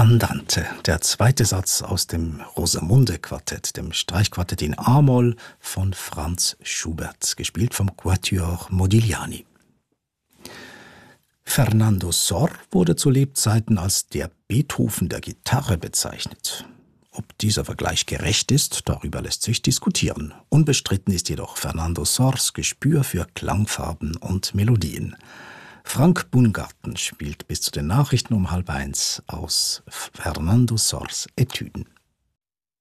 Andante, der zweite Satz aus dem Rosamunde-Quartett, dem Streichquartett in A-Moll von Franz Schubert, gespielt vom Quatuor Modigliani. Fernando Sor wurde zu Lebzeiten als der Beethoven der Gitarre bezeichnet. Ob dieser Vergleich gerecht ist, darüber lässt sich diskutieren. Unbestritten ist jedoch Fernando Sors Gespür für Klangfarben und Melodien. Frank Bungarten spielt bis zu den Nachrichten um 12:30 aus Fernando Sors Etüden.